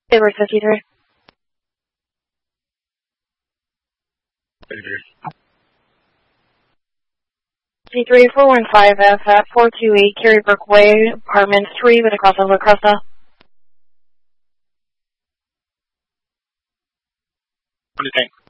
Edward 53. C3 415F at 428 Carrybrook Way, apartment 3 with a crossover Costa. What do you think?